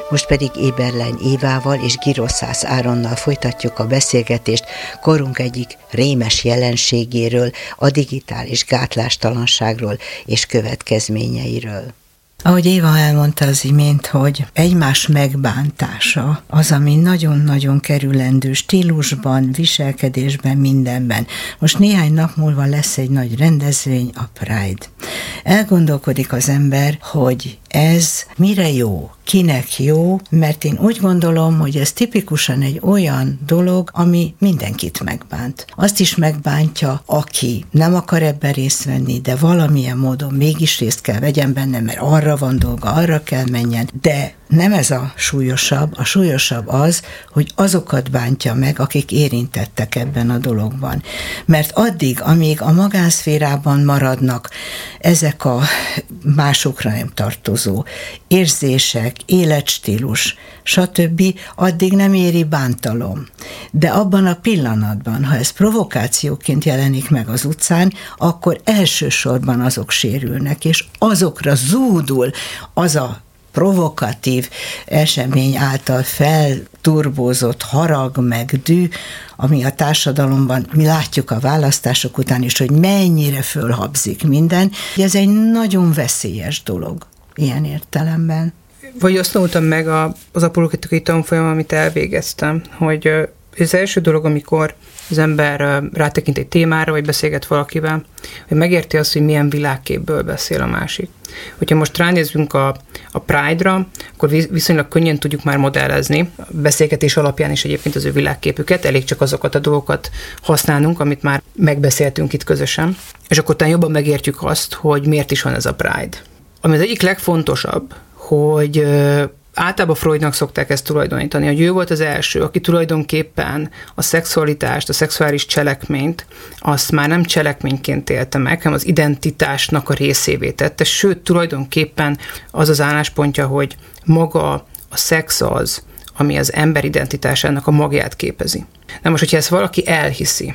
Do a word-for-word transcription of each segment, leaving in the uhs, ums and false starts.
Most pedig Eberlein Évával és Giroszász Áronnal folytatjuk a beszélgetést korunk egyik rémes jelenségéről, a digitális gátlástalanságról és következményeiről. Ahogy Éva elmondta az imént, hogy egymás megbántása az, ami nagyon-nagyon kerülendő stílusban, viselkedésben, mindenben. Most néhány nap múlva lesz egy nagy rendezvény, a Pride. Elgondolkodik az ember, hogy ez mire jó, kinek jó, mert én úgy gondolom, hogy ez tipikusan egy olyan dolog, ami mindenkit megbánt. Azt is megbántja, aki nem akar ebben részt venni, de valamilyen módon mégis részt kell vegyen benne, mert arra van dolga, arra kell menjen, de nem ez a súlyosabb, a súlyosabb az, hogy azokat bántja meg, akik érintettek ebben a dologban. Mert addig, amíg a magánszférában maradnak ezek a másokra nem tartozó érzések, életstílus, stb., addig nem éri bántalom. De abban a pillanatban, ha ez provokációként jelenik meg az utcán, akkor elsősorban azok sérülnek, és azokra zúdul az a provokatív esemény által felturbózott harag meg dű, ami a társadalomban, mi látjuk a választások után is, hogy mennyire fölhabzik minden. Ez egy nagyon veszélyes dolog ilyen értelemben. Vagy azt tanultam meg az apologetikai tanfolyamon, amit elvégeztem, hogy az első dolog, amikor az ember rátekint egy témára, vagy beszélget valakivel, hogy megérti azt, hogy milyen világképből beszél a másik. Hogyha most ránézzünk a, a Pride-ra, akkor viszonylag könnyen tudjuk már modellezni, a beszélgetés alapján is egyébként az ő világképüket, elég csak azokat a dolgokat használnunk, amit már megbeszéltünk itt közösen, és akkor talán jobban megértjük azt, hogy miért is van ez a Pride. Ami az egyik legfontosabb, hogy általában Freudnak szokták ezt tulajdonítani, hogy ő volt az első, aki tulajdonképpen a szexualitást, a szexuális cselekményt, azt már nem cselekményként élte meg, hanem az identitásnak a részévé tette, sőt, tulajdonképpen az az álláspontja, hogy maga a szex az, ami az ember identitásának a magját képezi. Na most, hogyha ezt valaki elhiszi,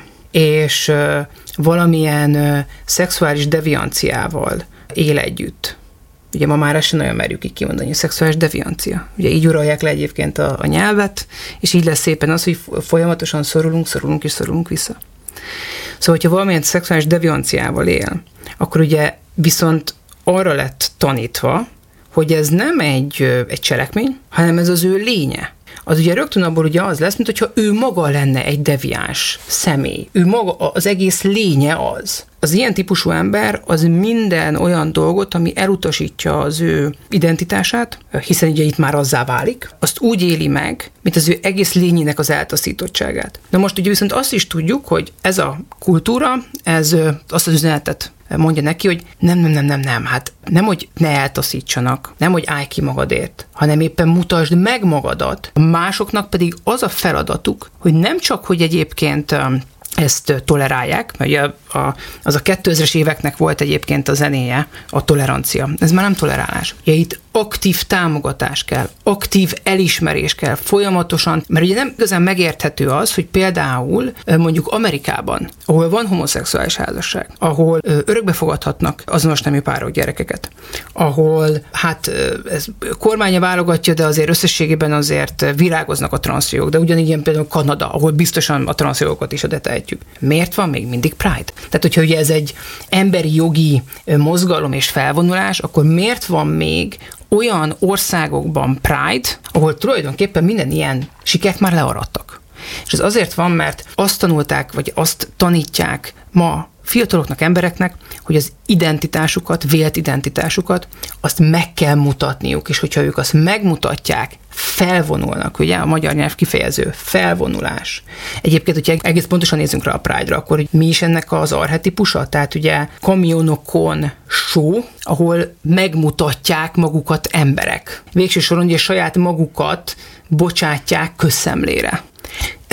és valamilyen szexuális devianciával él együtt, ugye ma már ezt sem nagyon merjük így kimondani, a szexuális deviancia. Ugye így uralják le egyébként a, a nyelvet, és így lesz szépen az, hogy folyamatosan szorulunk, szorulunk és szorulunk vissza. Szóval, hogyha valamilyen szexuális devianciával él, akkor ugye viszont arra lett tanítva, hogy ez nem egy, egy cselekmény, hanem ez az ő lénye. Az ugye rögtön abból ugye az lesz, mint hogyha ő maga lenne egy deviáns személy. Ő maga, az egész lénye az. Az ilyen típusú ember az minden olyan dolgot, ami elutasítja az ő identitását, hiszen ugye itt már azzá válik, azt úgy éli meg, mint az ő egész lényének az eltaszítottságát. Na most ugye viszont azt is tudjuk, hogy ez a kultúra, ez azt az üzenetet mondja neki, hogy nem, nem, nem, nem, nem, hát nem, hogy ne eltaszítsanak, nem, hogy állj ki magadért, hanem éppen mutasd meg magadat. Másoknak pedig az a feladatuk, hogy nem csak, hogy egyébként ezt tolerálják, mert ugye a, az a kétezres éveknek volt egyébként a zenéje, a tolerancia. Ez már nem tolerálás. Ugye itt aktív támogatás kell, aktív elismerés kell folyamatosan, mert ugye nem igazán megérthető az, hogy például mondjuk Amerikában, ahol van homoszexuális házasság, ahol örökbe fogadhatnak azonos nemű párok gyerekeket, ahol hát ez kormánya válogatja, de azért összességében azért virágoznak a transzjogok, de ugyanígy ilyen például Kanada, ahol biztosan a transzjogokat is adetehetjük. Miért van még mindig Pride? Tehát, hogyha ugye ez egy emberi jogi mozgalom és felvonulás, akkor miért van még olyan országokban Pride, ahol tulajdonképpen minden ilyen sikert már learadtak. És ez azért van, mert azt tanulták, vagy azt tanítják ma fiataloknak, embereknek, hogy az identitásukat, vélt identitásukat, azt meg kell mutatniuk, és hogyha ők azt megmutatják, felvonulnak, ugye a magyar nyelv kifejező, felvonulás. Egyébként, hogyha egész pontosan nézzünk rá a Pride-ra, akkor hogy mi is ennek az archetipusa? Tehát ugye kamionokon show, ahol megmutatják magukat emberek. Végső soron ugye saját magukat bocsátják közszemlére. Ez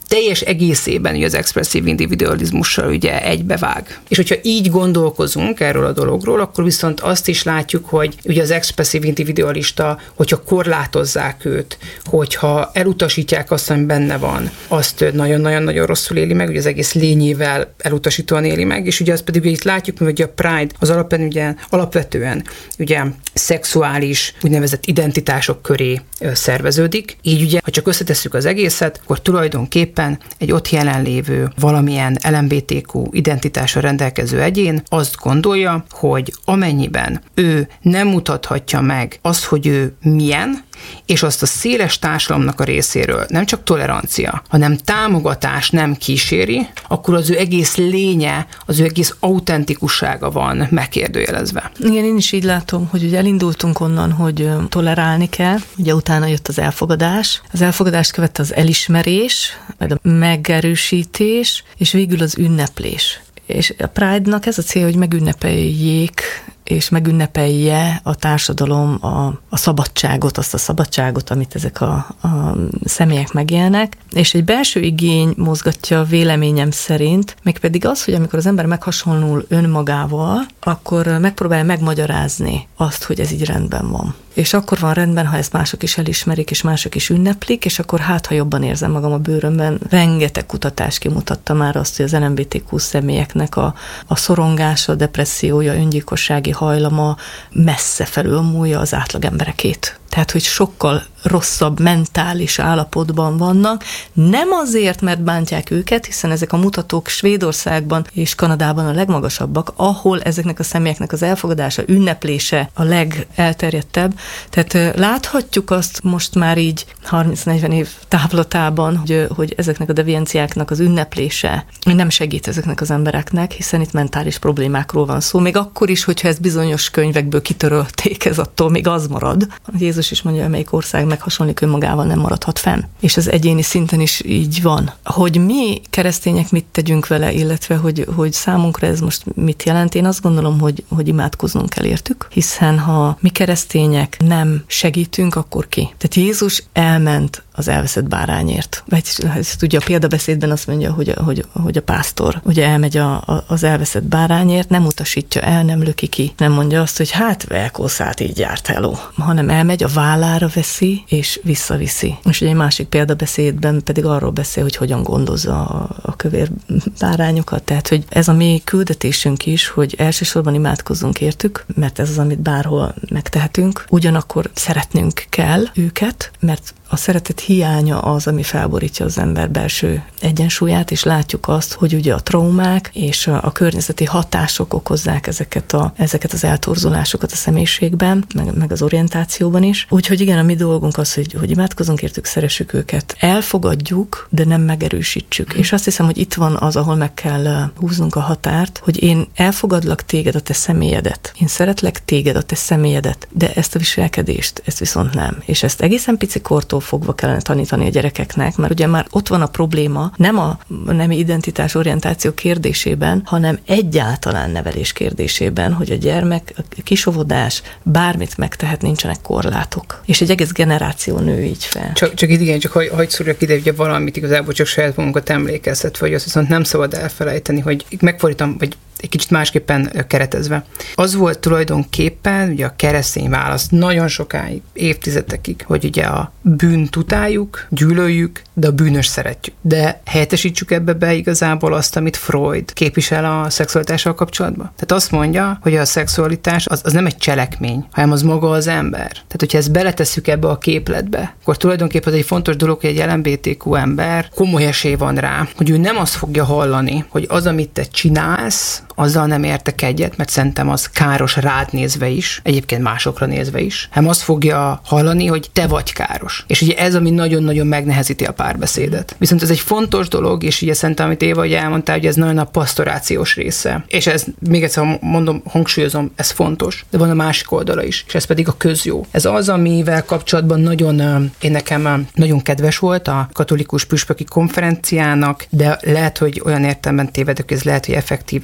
teljes egészében ugye az expresszív individualizmussal ugye egybevág. És hogyha így gondolkozunk erről a dologról, akkor viszont azt is látjuk, hogy ugye az expresszív individualista, hogyha korlátozzák őt, hogyha elutasítják azt, ami benne van, azt nagyon-nagyon-nagyon rosszul éli meg, ugye az egész lényével elutasítóan éli meg, és ugye azt pedig ugye itt látjuk, hogy a Pride az alapvetően ugye, alapvetően ugye szexuális úgynevezett identitások köré szerveződik. Így ugye, ha csak összetesszük az egészet, akkor tulajdonképpen egy ott jelenlévő valamilyen el em bé té kú identitással rendelkező egyén azt gondolja, hogy amennyiben ő nem mutathatja meg azt, hogy ő milyen, és azt a széles társadalomnak a részéről nem csak tolerancia, hanem támogatás nem kíséri, akkor az ő egész lénye, az ő egész autentikussága van megkérdőjelezve. Igen, én is így látom, hogy ugye elindultunk onnan, hogy tolerálni kell, ugye utána jött az elfogadás. Az elfogadást követte az elismerés, majd a megerősítés, és végül az ünneplés. És a Pride-nak ez a cél, hogy megünnepeljék és megünnepelje a társadalom a, a szabadságot, azt a szabadságot, amit ezek a, a személyek megélnek. És egy belső igény mozgatja véleményem szerint, mégpedig az, hogy amikor az ember meghasonlul önmagával, akkor megpróbálja megmagyarázni azt, hogy ez így rendben van. És akkor van rendben, ha ezt mások is elismerik, és mások is ünneplik, és akkor hát, ha jobban érzem magam a bőrömben. Rengeteg kutatás kimutatta már azt, hogy az el em bé té kú személyeknek a, a szorongása, a depressziója, öngyilkossági hajlama messze felülmúlja az átlagemberekét. Tehát, hogy sokkal rosszabb mentális állapotban vannak, nem azért, mert bántják őket, hiszen ezek a mutatók Svédországban és Kanadában a legmagasabbak, ahol ezeknek a személyeknek az elfogadása, ünneplése a legelterjedtebb. Tehát láthatjuk azt most már így harminc-negyven év távlatában, hogy, hogy ezeknek a devienciáknak az ünneplése nem segít ezeknek az embereknek, hiszen itt mentális problémákról van szó. Még akkor is, hogyha ezt bizonyos könyvekből kitörölték, ez attól még az marad. Jézus is mondja, hogy melyik ország meghasonlik önmagával, nem maradhat fenn. És az egyéni szinten is így van. Hogy mi keresztények mit tegyünk vele, illetve hogy, hogy számunkra ez most mit jelent, én azt gondolom, hogy, hogy imádkoznunk kell értük, hiszen ha mi keresztények nem segítünk, akkor ki? Tehát Jézus elment az elveszett bárányért. Vagy ugye a példabeszédben azt mondja, hogy, hogy, hogy a pásztor ugye elmegy a, a, az elveszett bárányért, nem utasítja el, nem löki ki. Nem mondja azt, hogy hát velkószát így járt hello, hanem elmegy, a vállára veszi, és visszaviszi. És ugye egy másik példabeszédben pedig arról beszél, hogy hogyan gondozza a, a kövér bárányokat. Tehát, hogy ez a mi küldetésünk is, hogy elsősorban imádkozzunk értük, mert ez az, amit bárhol megtehetünk. Ugyanakkor szeretnünk kell őket, mert a szeretet hiánya az, ami felborítja az ember belső egyensúlyát, és látjuk azt, hogy ugye a traumák és a, a környezeti hatások okozzák ezeket, a, ezeket az eltorzulásokat a személyiségben, meg, meg az orientációban is. Úgyhogy igen, a mi dolgunk az, hogy, hogy imádkozunk értük, szeressük őket, elfogadjuk, de nem megerősítsük. És azt hiszem, hogy itt van az, ahol meg kell húznunk a határt, hogy én elfogadlak téged, a te személyedet. Én szeretlek téged, a te személyedet, de ezt a viselkedést, ezt viszont nem. És ezt egészen picikortól fogva kellene tanítani a gyerekeknek, mert ugye már ott van a probléma, nem a nemi identitás orientáció kérdésében, hanem egyáltalán nevelés kérdésében, hogy a gyermek, a kisóvodás bármit megtehet, nincsenek korlátok. És egy egész generáció nő így fel. Csak, csak igen, csak hagy, hagy szúrjak ide, ugye valamit igazából csak saját magunkat emlékeztetve, hogy azt viszont nem szabad elfelejteni, hogy megfordítom, vagy egy kicsit másképpen keretezve. Az volt tulajdonképpen ugye a keresztény válasz nagyon sokáig, évtizedekig, hogy ugye a bűnt utáljuk, gyűlöljük, de a bűnös szeretjük. De helyettesítsük ebbe be igazából azt, amit Freud képvisel a szexualitással kapcsolatban. Tehát azt mondja, hogy a szexualitás az, az nem egy cselekmény, hanem az maga az ember. Tehát, hogyha ezt beletesszük ebbe a képletbe, akkor tulajdonképpen egy fontos dolog, hogy egy el em bé té kú ember komoly esély van rá, hogy ő nem azt fogja hallani, hogy az, amit te csinálsz, azzal nem értek egyet, mert szerintem az káros rád nézve is, egyébként másokra nézve is, hanem azt fogja hallani, hogy te vagy káros. És ugye ez, ami nagyon-nagyon megnehezíti a párbeszédet. Viszont ez egy fontos dolog, és ugye szerintem, amit Éva ugye elmondta, hogy ez nagyon a pastorációs része. És ez, még egyszer mondom, hangsúlyozom, ez fontos, de van a másik oldala is, és ez pedig a közjó. Ez az, amivel kapcsolatban nagyon, én nekem nagyon kedves volt a katolikus püspöki konferenciának, de lehet, hogy olyan értelemben tévedek, ez lehet, hogy effektíve Székely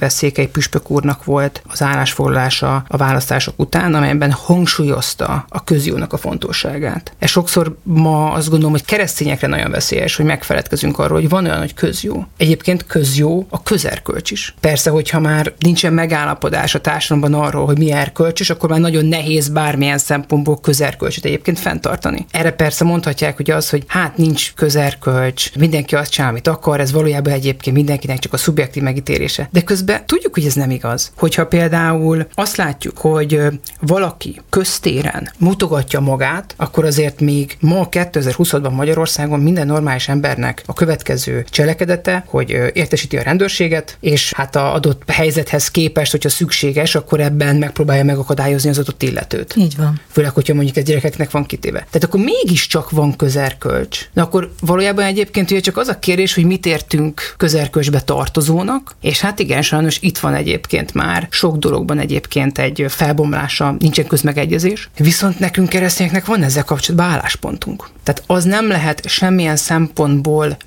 Gergely püspök úrnak volt az állásfoglalása a választások után, amelyben hangsúlyozta a közjónak a fontosságát. Ez sokszor ma azt gondolom, hogy keresztényekre nagyon veszélyes, hogy megfeledkezünk arról, hogy van olyan, hogy közjó. Egyébként közjó a közerkölcs is. Persze, hogyha már nincsen megállapodás a társadalomban arról, hogy mi erkölcsös, akkor már nagyon nehéz bármilyen szempontból közerkölcsöt egyébként fenntartani. Erre persze mondhatják, hogy az, hogy hát nincs közerkölcs, mindenki azt csinál, amit akar, ez valójában egyébként mindenkinek csak a szubjektív megítélése. De közben tudjuk, hogy ez nem igaz. Hogyha például azt látjuk, hogy valaki köztéren mutogatja magát, akkor azért még ma kétezer-húszban Magyarországon minden normális embernek a következő cselekedete, hogy értesíti a rendőrséget, és hát a adott helyzethez képest, hogyha szükséges, akkor ebben megpróbálja megakadályozni az adott illetőt. Így van. Főleg, hogyha mondjuk ez gyerekeknek van kitéve. Tehát akkor mégiscsak van közerkölcs. Na akkor valójában egyébként ugye csak az a kérdés, hogy mit értünk közerkölcsbe tartozónak, és hát igen, sajnos itt van egyébként már sok dologban egyébként egy felbomlása, nincsen közmegegyezés, viszont nekünk keresztényeknek van ezzel kapcsolatban álláspontunk. Tehát az nem lehet semmilyen szempontból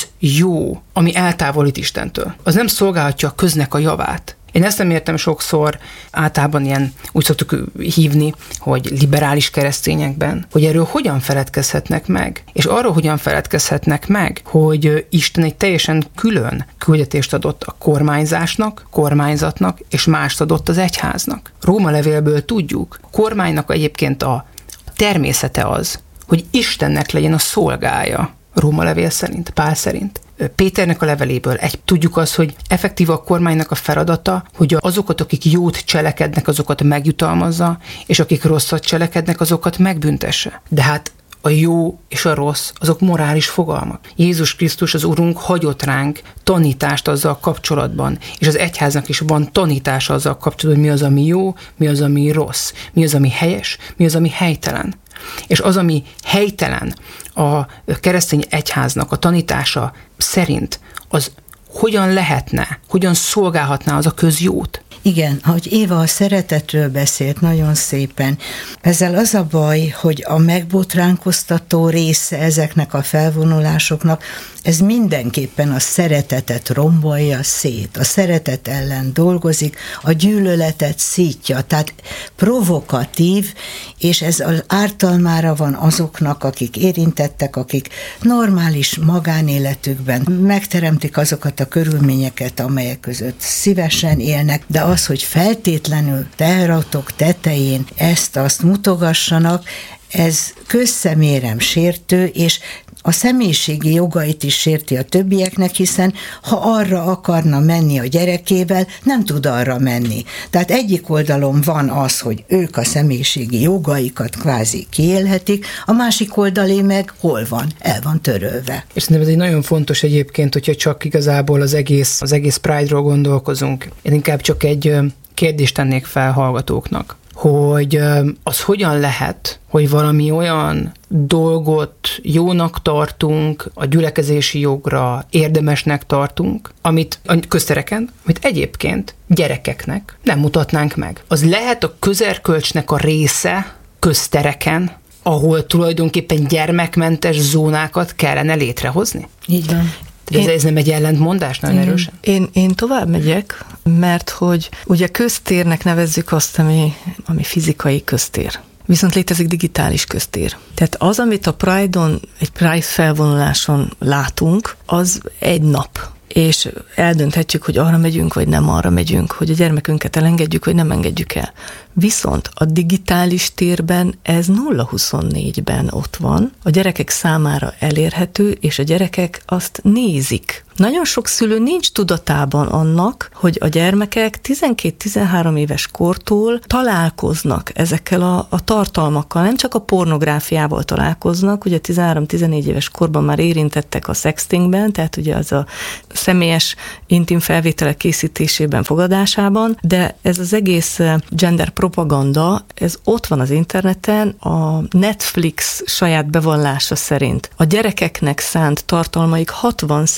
közjó, ami eltávolít Istentől. Az nem szolgálhatja a köznek a javát. Én ezt nem értem sokszor, általában ilyen úgy szoktuk hívni, hogy liberális keresztényekben, hogy erről hogyan feledkezhetnek meg, és arról hogyan feledkezhetnek meg, hogy Isten egy teljesen külön küldetést adott a kormányzásnak, kormányzatnak, és mást adott az egyháznak. Róma levélből tudjuk, a kormánynak egyébként a természete az, hogy Istennek legyen a szolgája, Róma levél szerint, Pál szerint. Péternek a leveléből egy, tudjuk azt, hogy effektív a kormánynak a feladata, hogy azokat, akik jót cselekednek, azokat megjutalmazza, és akik rosszat cselekednek, azokat megbüntesse. De hát a jó és a rossz, azok morális fogalmak. Jézus Krisztus, az Urunk hagyott ránk tanítást azzal kapcsolatban, és az egyháznak is van tanítása azzal kapcsolatban, hogy mi az, ami jó, mi az, ami rossz, mi az, ami helyes, mi az, ami helytelen. És az, ami helytelen a keresztény egyháznak a tanítása szerint, az hogyan lehetne, hogyan szolgálhatná az a közjót? Igen, ahogy Éva a szeretetről beszélt nagyon szépen, ezzel az a baj, hogy a megbotránkoztató része ezeknek a felvonulásoknak, ez mindenképpen a szeretetet rombolja szét, a szeretet ellen dolgozik, a gyűlöletet szítja, tehát provokatív, és ez az ártalmára van azoknak, akik érintettek, akik normális magánéletükben megteremtik azokat a körülményeket, amelyek között szívesen élnek, de az, hogy feltétlenül teherautók tetején ezt-azt mutogassanak, ez közszemérem sértő, és a személyiségi jogait is sérti a többieknek, hiszen ha arra akarna menni a gyerekével, nem tud arra menni. Tehát egyik oldalon van az, hogy ők a személyiségi jogaikat kvázi kiélhetik, a másik oldalé meg hol van? El van törölve. És szerintem ez egy nagyon fontos egyébként, hogyha csak igazából az egész, az egész Pride-ról gondolkozunk. Én inkább csak egy kérdést tennék fel hallgatóknak, hogy az hogyan lehet, hogy valami olyan dolgot jónak tartunk, a gyülekezési jogra érdemesnek tartunk, amit a köztereken, amit egyébként gyerekeknek nem mutatnánk meg. Az lehet a közerkölcsnek a része köztereken, ahol tulajdonképpen gyermekmentes zónákat kellene létrehozni? Így van. Ez, ez nem egy ellentmondás nagyon erősen? Én, én tovább megyek, mert hogy ugye köztérnek nevezzük azt, ami, ami fizikai köztér. Viszont létezik digitális köztér. Tehát az, amit a Pride-on, egy Pride felvonuláson látunk, az egy nap. És eldönthetjük, hogy arra megyünk, vagy nem arra megyünk, hogy a gyermekünket elengedjük, vagy nem engedjük el. Viszont a digitális térben ez nulla huszonnégyben ott van, a gyerekek számára elérhető, és a gyerekek azt nézik. Nagyon sok szülő nincs tudatában annak, hogy a gyermekek tizenkét-tizenhárom éves kortól találkoznak ezekkel a, a tartalmakkal, nem csak a pornográfiával találkoznak, ugye tizenhárom-tizenégy éves korban már érintettek a sextingben, tehát ugye az a személyes intim felvételek készítésében, fogadásában, de ez az egész gender propaganda, ez ott van az interneten, a Netflix saját bevallása szerint. A gyerekeknek szánt tartalmaik hatvan százaléka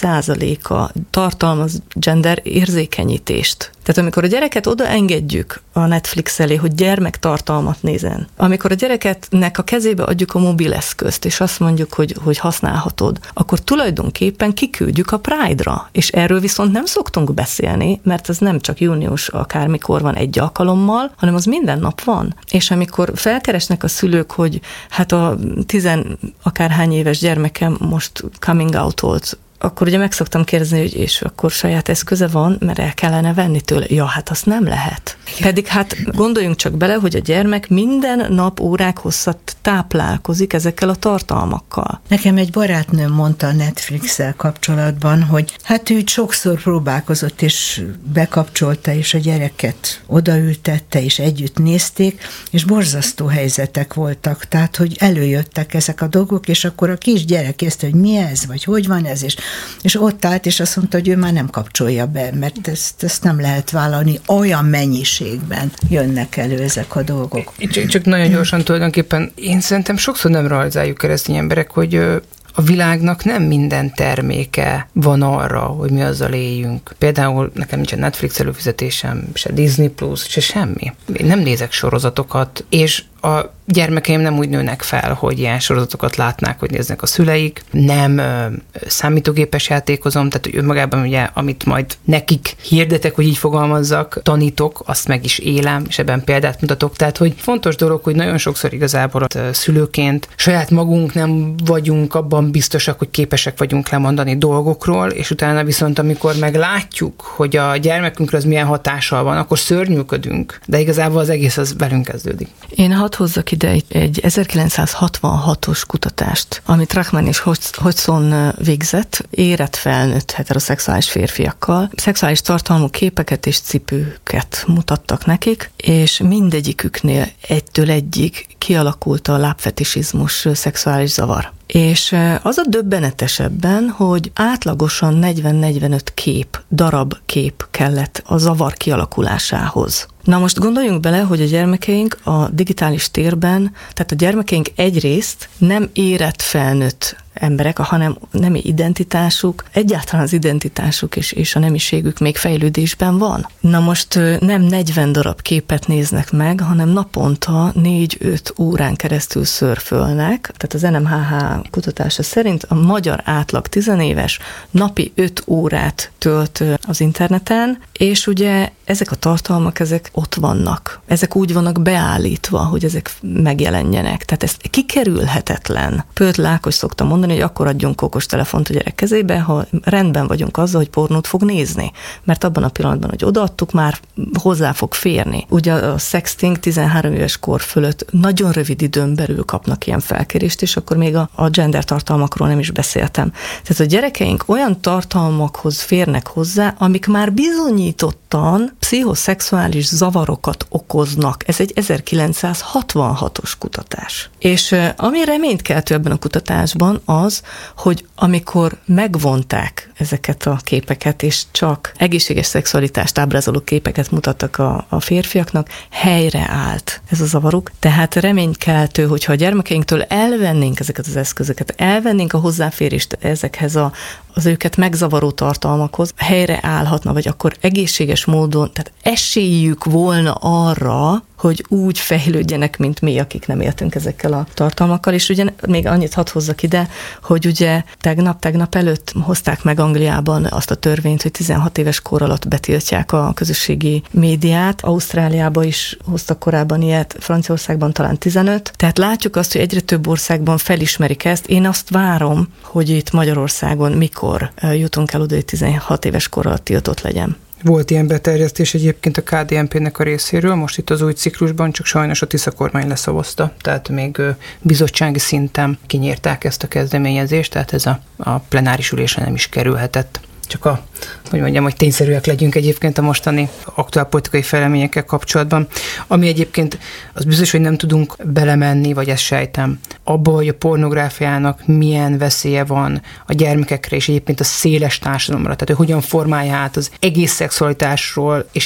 százaléka tartalmaz gender érzékenyítést. Tehát amikor a gyereket oda engedjük a Netflix elé, hogy gyermektartalmat nézen, amikor a gyereketnek a kezébe adjuk a mobileszközt, és azt mondjuk, hogy, hogy használhatod, akkor tulajdonképpen kiküldjük a Pride-ra. És erről viszont nem szoktunk beszélni, mert ez nem csak június akármikor van egy alkalommal, hanem az minden nap van. És amikor felkeresnek a szülők, hogy hát a tizen akárhány éves gyermekem most coming out-olt, akkor ugye meg szoktam kérdezni, hogy és akkor saját eszköze van, mert el kellene venni tőle. Ja, hát azt nem lehet. Pedig hát gondoljunk csak bele, hogy a gyermek minden nap órák hosszat táplálkozik ezekkel a tartalmakkal. Nekem egy barátnőm mondta a Netflix-el kapcsolatban, hogy hát ő sokszor próbálkozott, és bekapcsolta, és a gyereket odaültette, és együtt nézték, és borzasztó helyzetek voltak. Tehát, hogy előjöttek ezek a dolgok, és akkor a kis gyerek észte, hogy mi ez, vagy hogy van ez, és És ott állt, és azt mondta, hogy ő már nem kapcsolja be, mert ezt, ezt nem lehet vállalni, olyan mennyiségben jönnek elő ezek a dolgok. Csak, csak nagyon gyorsan tulajdonképpen én szerintem sokszor nem realizáljuk keresztény emberek, hogy a világnak nem minden terméke van arra, hogy mi azzal éljünk. Például nekem nincsen Netflix előfizetésem, se Disney Plus, se semmi. Én nem nézek sorozatokat, és a gyermekeim nem úgy nőnek fel, hogy ilyen sorozatokat látnák, hogy néznek a szüleik. Nem ö, számítógépes játékozom, tehát hogy önmagában ugye, amit majd nekik hirdetek, hogy így fogalmazzak, tanítok, azt meg is élem, és ebben példát mutatok. Tehát, hogy fontos dolog, hogy nagyon sokszor igazából a szülőként saját magunk nem vagyunk abban biztosak, hogy képesek vagyunk lemondani dolgokról, és utána viszont, amikor meglátjuk, hogy a gyermekünkre az milyen hatással van, akkor szörnyűködünk, de igazából az egész az velünk kezdődik. Én hadd hozzak ide egy, egy ezerkilencszázhatvanhatos kutatást, amit Rachman és Hodgson végzett, érett felnőtt heteroszexuális férfiakkal. Szexuális tartalmú képeket és cipőket mutattak nekik, és mindegyiküknél egytől egyig kialakult a lábfetisizmus, szexuális zavar. És az a döbbenetesebben, hogy átlagosan negyven-negyvenöt kép, darab kép kellett a zavar kialakulásához. Na most gondoljunk bele, hogy a gyermekeink a digitális térben, tehát a gyermekeink egyrészt nem érett felnőtt emberek, hanem nemi identitásuk, egyáltalán az identitásuk és, és a nemiségük még fejlődésben van. Na most nem negyven darab képet néznek meg, hanem naponta négy-öt órán keresztül szörfölnek. Tehát az en em há há kutatása szerint a magyar átlag tizenéves napi öt órát tölt az interneten, és ugye ezek a tartalmak, ezek ott vannak. Ezek úgy vannak beállítva, hogy ezek megjelenjenek. Tehát ez kikerülhetetlen. Pölt Lákos szokta mondani, hogy akkor adjunk okostelefont a gyerek kezébe, ha rendben vagyunk azzal, hogy pornót fog nézni. Mert abban a pillanatban, hogy odaadtuk, már hozzá fog férni. Ugye a sexting tizenhárom éves kor fölött nagyon rövid időn belül kapnak ilyen felkérést, és akkor még a, a gender tartalmakról nem is beszéltem. Tehát a gyerekeink olyan tartalmakhoz férnek hozzá, amik már bizonyítottan pszichoszexuális zavarokat okoznak. Ez egy ezerkilencszázhatvanhatos kutatás. És ami reménykeltő ebben a kutatásban az, hogy amikor megvonták ezeket a képeket, és csak egészséges szexualitást ábrázoló képeket mutattak a, a férfiaknak, helyreállt ez a zavaruk. Tehát reménykeltő, hogyha a gyermekeinktől elvennénk ezeket az eszközöket, elvennénk a hozzáférést ezekhez a, az őket megzavaró tartalmakhoz, helyreállhatna, vagy akkor egészséges módon, tehát esélyük volna arra, hogy úgy fejlődjenek, mint mi, akik nem éltünk ezekkel a tartalmakkal, és ugye még annyit hadd hozzak ide, hogy ugye tegnap, tegnap előtt hozták meg Angliában azt a törvényt, hogy tizenhat éves kor alatt betiltják a közösségi médiát. Ausztráliában is hoztak korábban ilyet, Franciaországban talán tizenöt. Tehát látjuk azt, hogy egyre több országban felismerik ezt. Én azt várom, hogy itt Magyarországon mikor jutunk el oda, hogy tizenhat éves kor alatt tiltott legyen. Volt ilyen beterjesztés egyébként a ká dé en pének a részéről, most itt az új ciklusban, csak sajnos a Tisza kormány leszavazta, tehát még bizottsági szinten kinyírták ezt a kezdeményezést, tehát ez a, a plenáris ülésen nem is kerülhetett. Csak a, hogy mondjam, hogy tényszerűek legyünk egyébként a mostani aktuál politikai fejleményekkel kapcsolatban. Ami egyébként az biztos, hogy nem tudunk belemenni, vagy ezt sejtem, abba, hogy a pornográfiának milyen veszélye van a gyermekekre, és egyébként a széles társadalomra, tehát hogy hogyan formálja át az egész szexualitásról, és